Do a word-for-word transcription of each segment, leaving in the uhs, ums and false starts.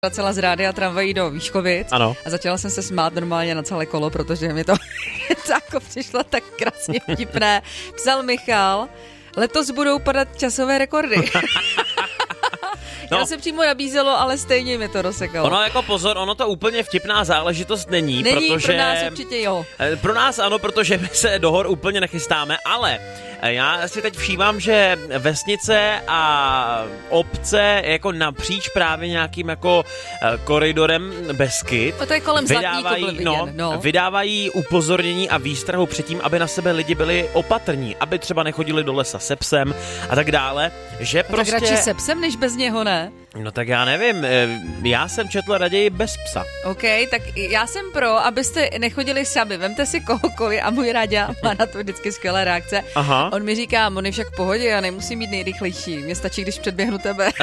Vracela z rádia tramvají do Výškovic ano. A začala jsem se smát normálně na celé kolo, protože mi to jako přišlo tak krásně vtipné. Psal Michal, letos budou padat časové rekordy. No. Já se přímo nabízelo, ale stejně mi to rozsekalo. Ono jako pozor, ono to úplně vtipná záležitost není. Není, protože... pro nás určitě jo. Pro nás ano, protože my se do hor úplně nechystáme, ale já si teď všímám, že vesnice a obce jako napříč právě nějakým jako koridorem Beskyd no to je kolem vydávají, viděn, no, no. vydávají upozornění a výstrahu před tím, aby na sebe lidi byli opatrní, aby třeba nechodili do lesa se psem a tak dále, že no prostě... Tak radši se psem, než bez něho, ne? No tak já nevím, já jsem četl raději bez psa. OK, tak já jsem pro, abyste nechodili sami, vemte si kohokoliv a můj Ráďa má na to vždycky skvělé reakce. Aha. On mi říká, on je však v pohodě, já nemusím být nejrychlejší, mně stačí, když předběhnu tebe.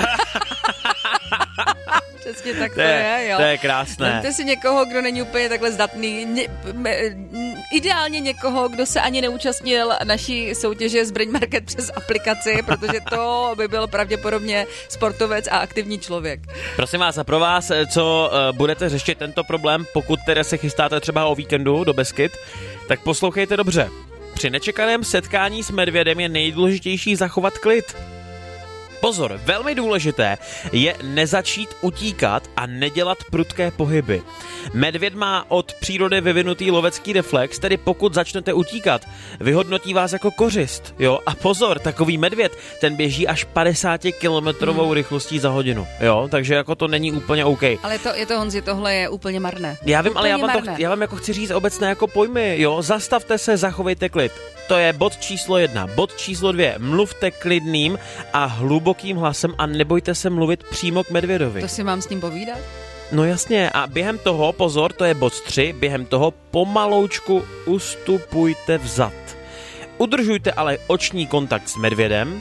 Přesně tak to, to je, je, jo. To je krásné. Vemte si někoho, kdo není úplně takhle zdatný, ně, me, ideálně někoho, kdo se ani neúčastnil naší soutěže z Brain Market přes aplikaci, protože to by byl pravděpodobně sportovec a aktivní člověk. Prosím vás, a pro vás, co uh, budete řešit tento problém, pokud tedy se chystáte třeba o víkendu do Beskyd, tak poslouchejte dobře. Při nečekaném setkání s medvědem je nejdůležitější zachovat klid. Pozor, velmi důležité je nezačít utíkat a nedělat prudké pohyby. Medvěd má od přírody vyvinutý lovecký reflex, tedy pokud začnete utíkat, vyhodnotí vás jako kořist. Jo? A pozor, takový medvěd, ten běží až padesát kilometrovou hmm. rychlostí za hodinu. Jo? Takže jako to není úplně OK. Ale to, je to, Honzi, tohle je úplně marné. Já vím, úplně ale já vám, to, já vám jako chci říct obecné jako pojmy. Jo? Zastavte se, zachovejte klid. To je bod číslo jedna. Bod číslo dvě. Mluvte klidným a hlubokým hlasem a nebojte se mluvit přímo k medvědovi. To si mám s ním povídat? No jasně, a během toho, pozor, to je bod tři, během toho pomaloučku ustupujte vzad. Udržujte ale oční kontakt s medvědem,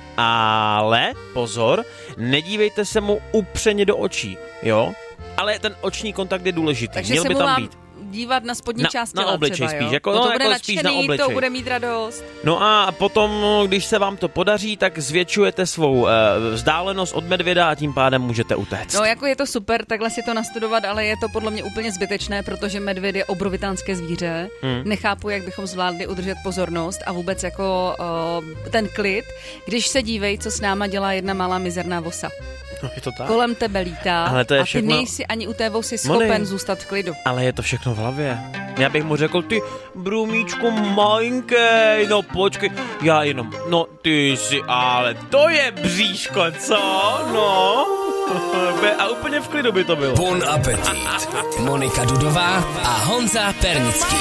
ale pozor, nedívejte se mu upřeně do očí, jo? Ale ten oční kontakt je důležitý. Takže Měl se by mu tam mám být. dívat na spodní na, část na těla obličej třeba, spíš, jo? jako, no to no, bude jako nadšený, spíš na obličej. to bude mít radost. No a potom, když se vám to podaří, tak zvětšujete svou uh, vzdálenost od medvěda a tím pádem můžete utéct. No jako je to super, takhle si to nastudovat, ale je to podle mě úplně zbytečné, protože medvěd je obrovitánské zvíře. Hmm. Nechápu, jak bychom zvládli udržet pozornost a vůbec jako uh, ten klid, když se dívej, co s náma dělá jedna malá mizerná vosa. No, je to tak? Kolem tebe lítá ale to je a ty všechno... nejsi ani u té vosy schopen Moni, zůstat v klidu. Ale je to všechno v hlavě. Já bych mu řekl, ty brumíčku malinkej, no počkej, já jenom, no ty si, ale to je bříško, co? No. A úplně v klidu by to bylo. Bon appetit. Monika Dudová a Honza Pernický.